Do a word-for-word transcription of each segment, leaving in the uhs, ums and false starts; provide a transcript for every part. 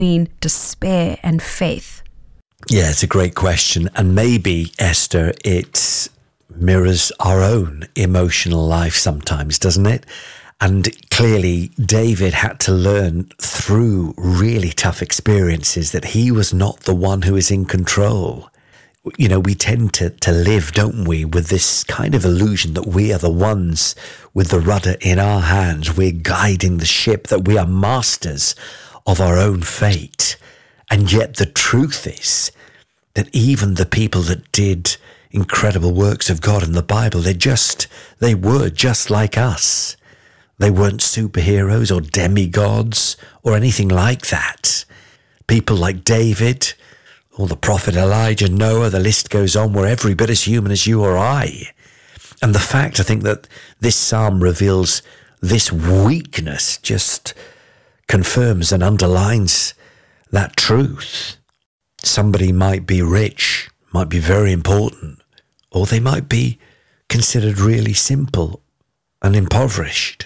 between despair and faith? Yeah, it's a great question. And maybe, Esther, it mirrors our own emotional life sometimes, doesn't it? And clearly, David had to learn through really tough experiences that he was not the one who is in control. You know, we tend to, to live, don't we, with this kind of illusion that we are the ones with the rudder in our hands. We're guiding the ship, that we are masters of our own fate. And yet the truth is that even the people that did incredible works of God in the Bible, they just, they were just like us. They weren't superheroes or demigods or anything like that. People like David or the prophet Elijah, Noah, the list goes on, were every bit as human as you or I. And the fact, I think, that this psalm reveals this weakness just confirms and underlines that truth. Somebody might be rich, might be very important, or they might be considered really simple and impoverished.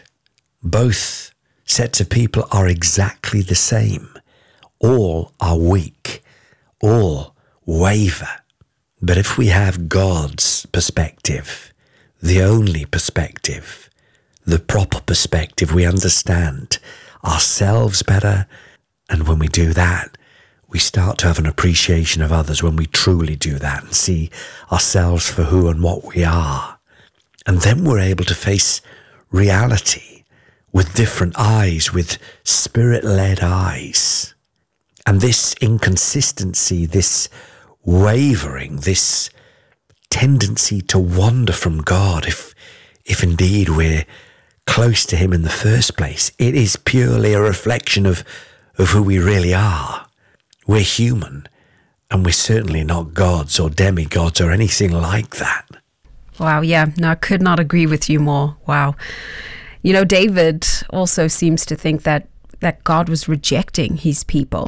Both sets of people are exactly the same. All are weak. All waver. But if we have God's perspective, the only perspective, the proper perspective, we understand ourselves better. And when we do that, we start to have an appreciation of others when we truly do that and see ourselves for who and what we are. And then we're able to face reality with different eyes, with spirit-led eyes. And this inconsistency, this wavering, this tendency to wander from God, if if indeed we're close to him in the first place, it is purely a reflection of, of who we really are. We're human, and we're certainly not gods or demigods or anything like that. Wow, yeah, no, I could not agree with you more. Wow. You know, David also seems to think that, that God was rejecting his people.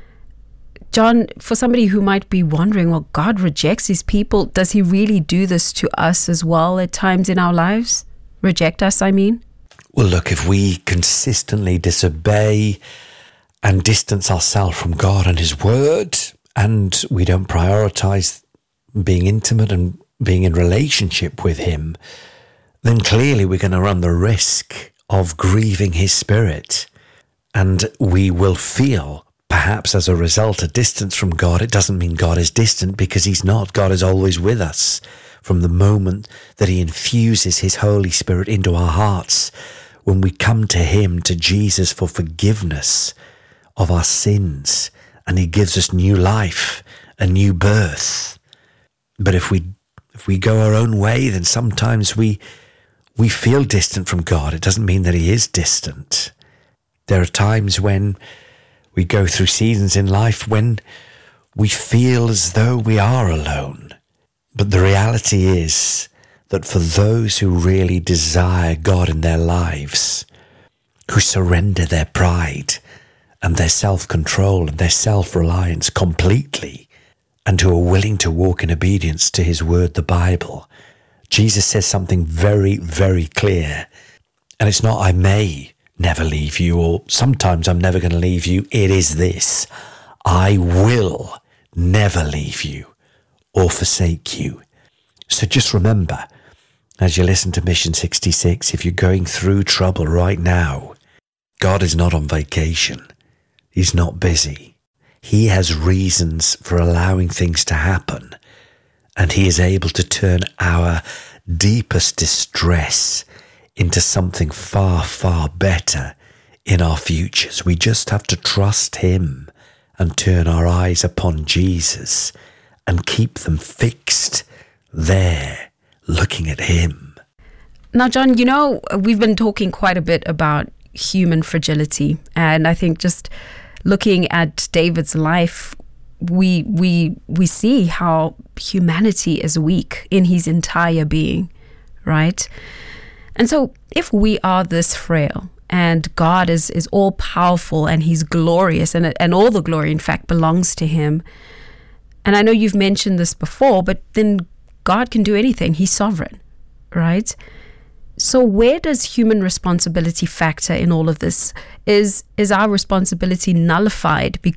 John, for somebody who might be wondering, well, God rejects his people, does he really do this to us as well at times in our lives? Reject us, I mean? Well, look, if we consistently disobey and distance ourselves from God and his word, and we don't prioritize being intimate and being in relationship with him, then clearly we're going to run the risk of grieving his spirit. And we will feel, perhaps as a result, a distance from God. It doesn't mean God is distant, because he's not. God is always with us from the moment that he infuses his Holy Spirit into our hearts. When we come to him, to Jesus, for forgiveness of our sins, and he gives us new life, a new birth. But if we if we go our own way, then sometimes we we feel distant from God. It doesn't mean that he is distant. There are times when we go through seasons in life when we feel as though we are alone. But the reality is that for those who really desire God in their lives, who surrender their pride and their self-control and their self-reliance completely, and who are willing to walk in obedience to his word, the Bible, Jesus says something very, very clear. And it's not, I may never leave you, or sometimes I'm never going to leave you. It is this: I will never leave you or forsake you. So just remember, as you listen to Mission sixty-six, if you're going through trouble right now, God is not on vacation. He's not busy. He has reasons for allowing things to happen, and he is able to turn our deepest distress into something far, far better in our futures. We just have to trust him and turn our eyes upon Jesus and keep them fixed there, looking at him. Now, John, you know, we've been talking quite a bit about human fragility, and I think just looking at David's life, we we we see how humanity is weak in his entire being, right? And so if we are this frail, and God is is all powerful and he's glorious, and and all the glory in fact belongs to him, and I know you've mentioned this before, but then God can do anything. He's sovereign, right? So where does human responsibility factor in all of this? Is is our responsibility nullified